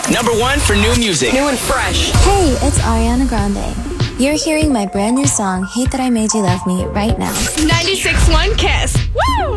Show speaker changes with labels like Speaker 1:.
Speaker 1: Number 1 for new music.
Speaker 2: New and fresh.
Speaker 3: Hey, it's Ariana Grande. You're hearing my brand new song, Hate That I Made You Love Me, right now.
Speaker 2: 96.1 Kiss. Woo!